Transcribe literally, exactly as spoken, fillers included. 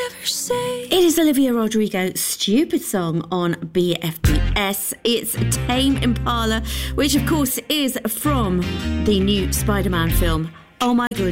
ever say. It is Olivia Rodrigo, Stupid Song on B F B S. It's Tame Impala, which of course is from the new Spider-Man film. Oh my goodness.